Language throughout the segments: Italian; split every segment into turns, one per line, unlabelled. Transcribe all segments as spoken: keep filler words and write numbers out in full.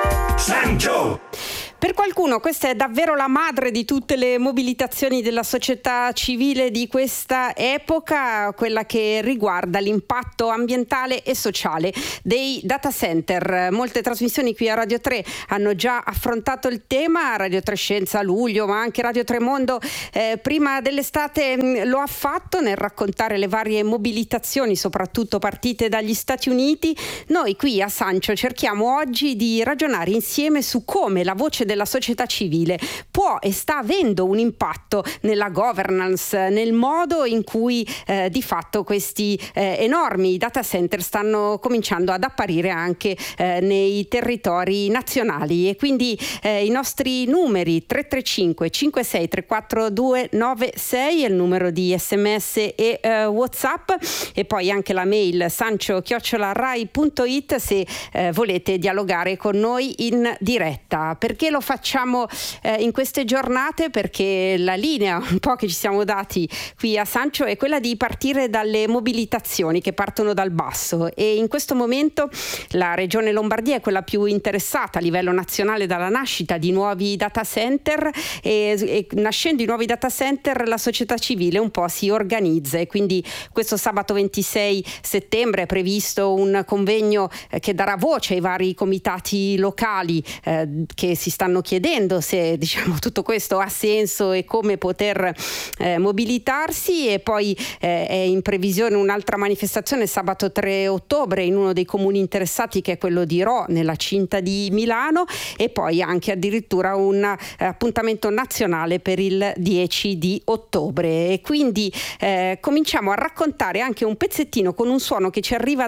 Sancho!
Per qualcuno questa è davvero la madre di tutte le mobilitazioni della società civile di questa epoca, quella che riguarda l'impatto ambientale e sociale dei data center. Molte trasmissioni qui a Radio tre hanno già affrontato il tema, Radio tre Scienza a luglio, ma anche Radio tre Mondo eh, prima dell'estate mh, lo ha fatto nel raccontare le varie mobilitazioni, soprattutto partite dagli Stati Uniti. Noi qui a Sancho cerchiamo oggi di ragionare insieme su come la voce della società civile può e sta avendo un impatto nella governance, nel modo in cui eh, di fatto questi eh, enormi data center stanno cominciando ad apparire anche eh, nei territori nazionali. E quindi eh, i nostri numeri tre tre cinque cinque sei tre quattro due nove sei è il numero di sms e eh, WhatsApp, e poi anche la mail sancio chiocciola rai punto it se eh, volete dialogare con noi in diretta. Perché lo facciamo eh, in queste giornate? Perché la linea un po' che ci siamo dati qui a Sancho è quella di partire dalle mobilitazioni che partono dal basso, e in questo momento la regione Lombardia è quella più interessata a livello nazionale dalla nascita di nuovi data center, e, e nascendo i nuovi data center la società civile un po' si organizza, e quindi questo sabato ventisei settembre è previsto un convegno eh, che darà voce ai vari comitati locali eh, che si stanno chiedendo se diciamo tutto questo ha senso e come poter eh, mobilitarsi. E poi eh, è in previsione un'altra manifestazione sabato tre ottobre in uno dei comuni interessati, che è quello di Rho nella Cinta di Milano, e poi anche addirittura un eh, appuntamento nazionale per il dieci di ottobre. E quindi eh, cominciamo a raccontare anche un pezzettino con un suono che ci arriva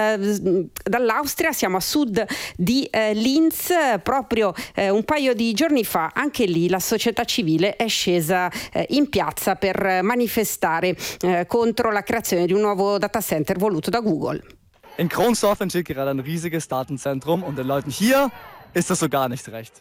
dal, dall'Austria. Siamo a sud di eh, Linz, proprio eh, un paio di giorni fa anche lì la società civile è scesa eh, in piazza per manifestare eh, contro la creazione di un nuovo data center voluto da Google.
In Kronsdorf entsteht gerade ein riesiges Datenzentrum und den Leuten hier ist das so gar nicht recht.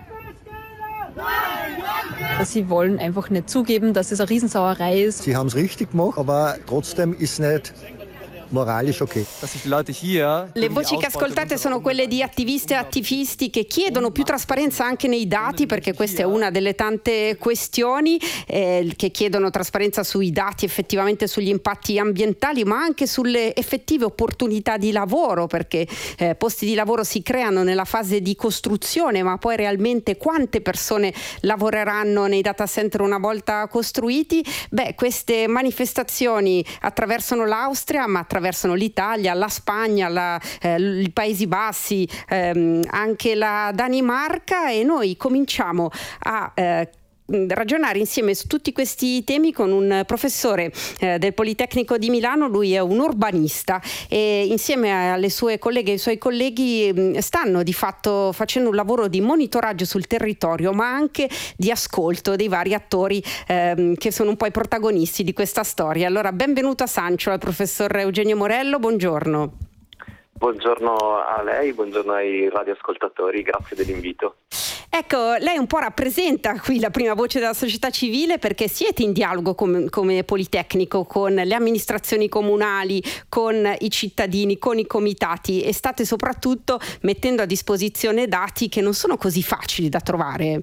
Sie wollen einfach nicht zugeben, dass es eine Riesensauerei ist.
Sie haben es richtig gemacht, aber trotzdem ist nicht moralisch okay.
Le voci che ascoltate sono quelle di attiviste e attivisti che chiedono più trasparenza anche nei dati, perché questa è una delle tante questioni eh, che chiedono trasparenza sui dati, effettivamente sugli impatti ambientali, ma anche sulle effettive opportunità di lavoro, perché eh, posti di lavoro si creano nella fase di costruzione, ma poi realmente quante persone lavoreranno nei data center una volta costruiti? Beh, queste manifestazioni attraversano l'Austria, ma attraversano l'Italia, la Spagna, la, eh, i Paesi Bassi, ehm, anche la Danimarca, e noi cominciamo a eh, ragionare insieme su tutti questi temi con un professore eh, del Politecnico di Milano. Lui è un urbanista e insieme alle sue colleghe e ai suoi colleghi mh, stanno di fatto facendo un lavoro di monitoraggio sul territorio, ma anche di ascolto dei vari attori ehm, che sono un po' i protagonisti di questa storia. Allora, benvenuto a Sancho al professor Eugenio Morello, buongiorno.
Buongiorno a lei, buongiorno ai radioascoltatori, grazie dell'invito.
Ecco, lei un po' rappresenta qui la prima voce della società civile, perché siete in dialogo come, come Politecnico con le amministrazioni comunali, con i cittadini, con i comitati, e state soprattutto mettendo a disposizione dati che non sono così facili da trovare.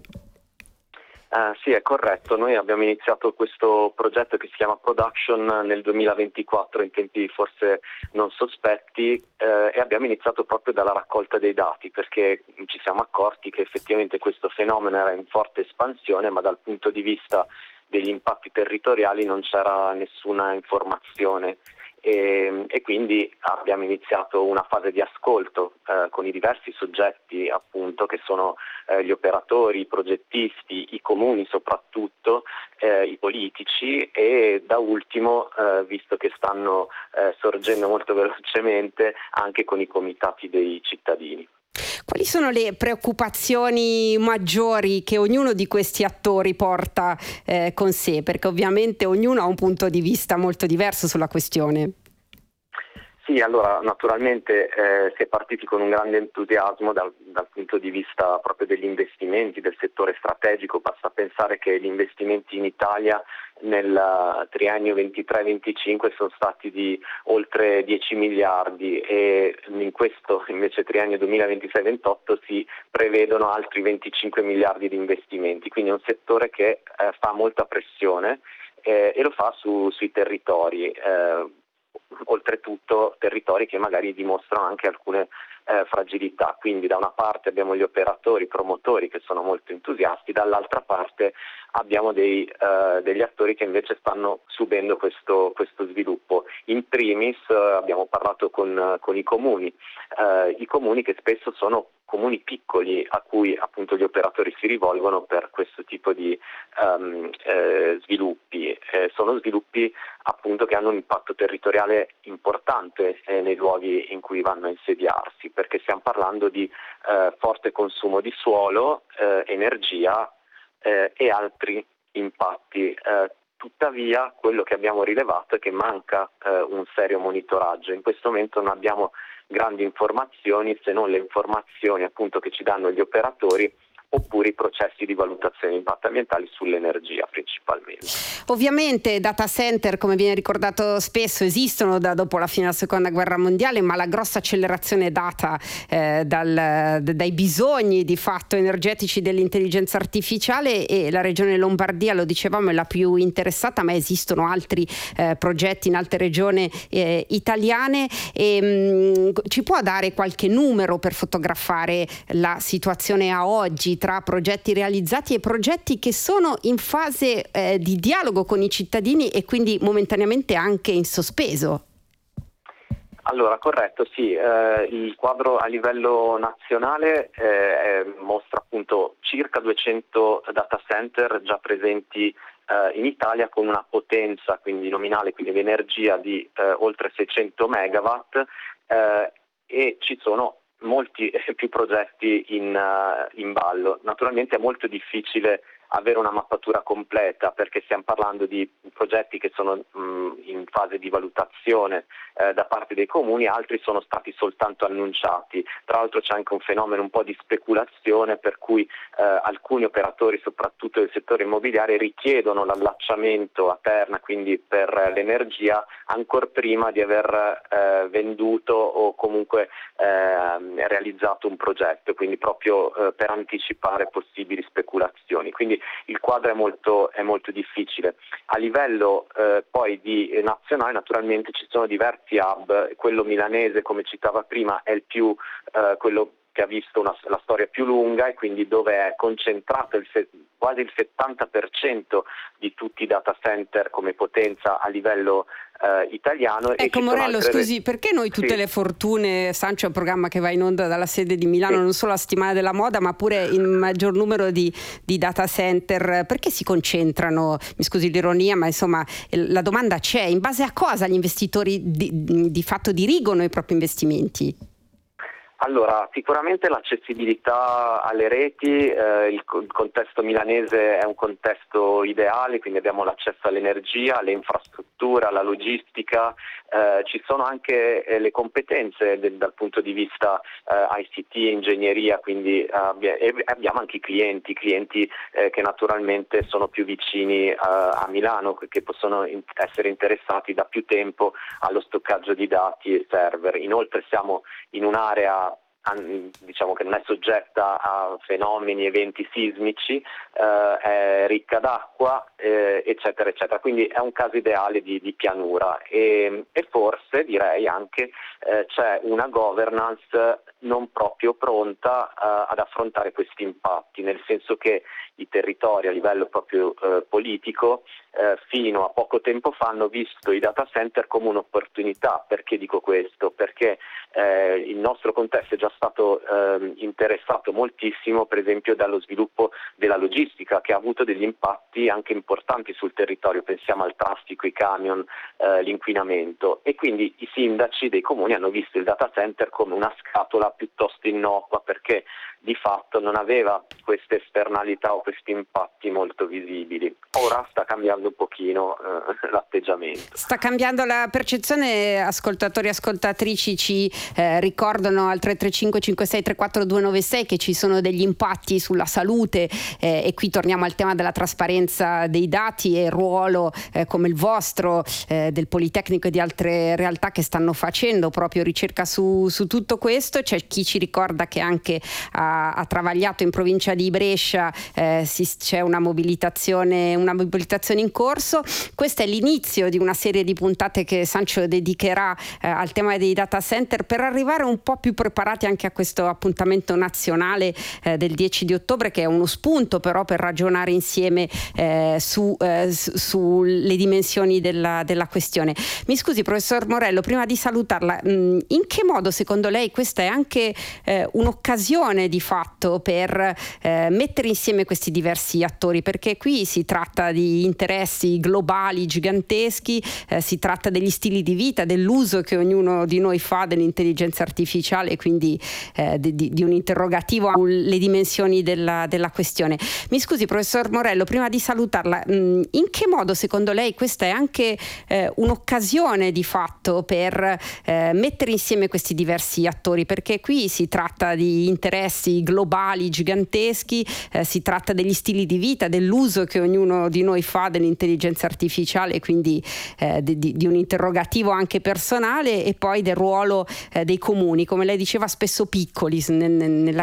Uh, sì, è corretto. Noi abbiamo iniziato questo progetto che si chiama Production nel duemilaventiquattro, in tempi forse non sospetti, eh, e abbiamo iniziato proprio dalla raccolta dei dati, perché ci siamo accorti che effettivamente questo fenomeno era in forte espansione, ma dal punto di vista degli impatti territoriali non c'era nessuna informazione. E, e quindi abbiamo iniziato una fase di ascolto eh, con i diversi soggetti, appunto, che sono eh, gli operatori, i progettisti, i comuni soprattutto, eh, i politici, e da ultimo, eh, visto che stanno eh, sorgendo molto velocemente, anche con i comitati dei cittadini.
Quali sono le preoccupazioni maggiori che ognuno di questi attori porta eh, con sé? Perché ovviamente ognuno ha un punto di vista molto diverso sulla questione.
Sì, allora naturalmente eh, si è partiti con un grande entusiasmo dal, dal punto di vista proprio degli investimenti del settore strategico. Basta pensare che gli investimenti in Italia nel triennio ventitré venticinque sono stati di oltre dieci miliardi, e in questo invece triennio duemilaventisei ventotto si prevedono altri venticinque miliardi di investimenti, quindi è un settore che eh, fa molta pressione eh, e lo fa su, sui territori, eh, oltretutto territori che magari dimostrano anche alcune eh, fragilità, quindi da una parte abbiamo gli operatori, i promotori che sono molto entusiasti, dall'altra parte abbiamo dei, eh, degli attori che invece stanno subendo questo, questo sviluppo. In primis eh, abbiamo parlato con, con i comuni, eh, i comuni che spesso sono comuni piccoli a cui appunto gli operatori si rivolgono per questo tipo di um, eh, sviluppi. Eh, sono sviluppi appunto che hanno un impatto territoriale importante eh, nei luoghi in cui vanno a insediarsi, perché stiamo parlando di eh, forte consumo di suolo, eh, energia eh, e altri impatti. Eh, tuttavia quello che abbiamo rilevato è che manca eh, un serio monitoraggio. In questo momento non abbiamo grandi informazioni, se non le informazioni appunto che ci danno gli operatori oppure i processi di valutazione di impatto ambientali sull'energia principalmente.
Ovviamente data center, come viene ricordato spesso, esistono da dopo la fine della seconda guerra mondiale, ma la grossa accelerazione è data eh, dal, dai bisogni di fatto energetici dell'intelligenza artificiale, e la regione Lombardia, lo dicevamo, è la più interessata, ma esistono altri eh, progetti in altre regioni eh, italiane. E, mh, ci può dare qualche numero per fotografare la situazione a oggi tra progetti realizzati e progetti che sono in fase eh, di dialogo con i cittadini e quindi momentaneamente anche in sospeso?
Allora, corretto, sì, eh, il quadro a livello nazionale eh, mostra appunto circa duecento data center già presenti eh, in Italia, con una potenza quindi nominale, quindi di energia di eh, oltre seicento megawatt, eh, e ci sono molti più progetti in, uh, in ballo. Naturalmente è molto difficile avere una mappatura completa, perché stiamo parlando di progetti che sono mh, in fase di valutazione eh, da parte dei comuni, altri sono stati soltanto annunciati. Tra l'altro c'è anche un fenomeno un po' di speculazione, per cui eh, alcuni operatori, soprattutto del settore immobiliare, richiedono l'allacciamento a terna, quindi per l'energia, ancor prima di aver eh, venduto o comunque eh, realizzato un progetto, quindi proprio eh, per anticipare possibili speculazioni. Quindi il quadro è molto, è molto difficile. A livello eh, poi di eh, nazionale, naturalmente ci sono diversi hub. Quello milanese, come citava prima, è il più eh, quello che ha visto una, la storia più lunga, e quindi dove è concentrato il, quasi il settanta per cento di tutti i data center come potenza a livello eh, italiano.
Ecco, Morello, altre... scusi, perché noi tutte sì. le fortune, Sancio è un programma che va in onda dalla sede di Milano, sì. non solo a settimana della moda, ma pure il maggior numero di, di data center, perché si concentrano, mi scusi l'ironia, ma insomma la domanda c'è, in base a cosa gli investitori di, di fatto dirigono i propri investimenti?
Allora, sicuramente l'accessibilità alle reti, eh, il, il contesto milanese è un contesto ideale, quindi abbiamo l'accesso all'energia, alle infrastrutture, alla logistica, eh, ci sono anche eh, le competenze del, dal punto di vista eh, I C T, ingegneria, quindi eh, e abbiamo anche i clienti, clienti eh, che naturalmente sono più vicini eh, a Milano, che possono in, essere interessati da più tempo allo stoccaggio di dati e server. Inoltre siamo in un'area diciamo che non è soggetta a fenomeni, eventi sismici, eh, è ricca d'acqua, eh, eccetera, eccetera. Quindi è un caso ideale di, di pianura e, e forse direi anche eh, c'è una governance non proprio pronta eh, ad affrontare questi impatti, nel senso che i territori a livello proprio eh, politico eh, fino a poco tempo fa hanno visto i data center come un'opportunità. Perché dico questo? Perché eh, il nostro contesto è già stato eh, interessato moltissimo, per esempio, dallo sviluppo della logistica, che ha avuto degli impatti anche importanti sul territorio. Pensiamo al traffico, i camion, eh, l'inquinamento, e quindi i sindaci dei comuni hanno visto il data center come una scatola piuttosto innocua, perché di fatto non aveva queste esternalità o questi impatti molto visibili. Ora sta cambiando un pochino eh, l'atteggiamento.
Sta cambiando la percezione. Ascoltatori e ascoltatrici ci eh, ricordano al tre tre cinque cinque sei tre quattro due nove sei che ci sono degli impatti sulla salute, eh, e qui torniamo al tema della trasparenza dei dati e il ruolo eh, come il vostro, eh, del Politecnico e di altre realtà che stanno facendo proprio ricerca su, su tutto questo. C'è chi ci ricorda che anche a a, a Travagliato in provincia di Brescia eh, si, c'è una mobilitazione, una mobilitazione in corso. Questo è l'inizio di una serie di puntate che Sancio dedicherà eh, al tema dei data center, per arrivare un po' più preparati anche a questo appuntamento nazionale eh, del dieci di ottobre, che è uno spunto però per ragionare insieme eh, su, eh, su, sulle dimensioni della, della questione. Mi scusi, professor Morello, prima di salutarla, mh, in che modo secondo lei questa è anche eh, un'occasione di fatto per eh, mettere insieme questi diversi attori? Perché qui si tratta di interessi globali giganteschi, eh, si tratta degli stili di vita, dell'uso che ognuno di noi fa dell'intelligenza artificiale, e quindi eh, di, di un interrogativo sulle dimensioni della, della questione. Mi scusi, professor Morello, prima di salutarla, mh, in che modo secondo lei questa è anche eh, un'occasione di fatto per eh, mettere insieme questi diversi attori? Perché qui si tratta di interessi globali giganteschi, eh, si tratta degli stili di vita, dell'uso che ognuno di noi fa dell'intelligenza artificiale, quindi eh, di, di un interrogativo anche personale, e poi del ruolo eh, dei comuni, come lei diceva, spesso piccoli nel, nella